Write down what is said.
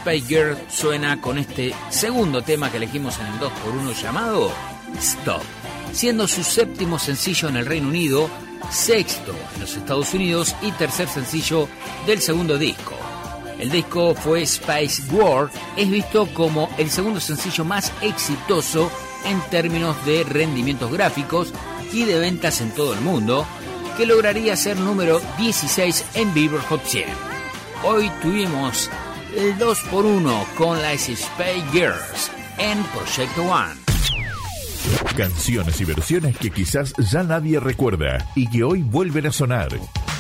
Spice Girls suena con este segundo tema que elegimos en el 2x1 llamado Stop, siendo su séptimo sencillo en el Reino Unido, sexto en los Estados Unidos y tercer sencillo del segundo disco. El disco fue Spice World, es visto como el segundo sencillo más exitoso en términos de rendimientos gráficos y de ventas en todo el mundo, que lograría ser número 16 en Billboard Hot 100. Hoy tuvimos el 2x1 con las Spice Girls en Proyecto One. Canciones y versiones que quizás ya nadie recuerda y que hoy vuelven a sonar.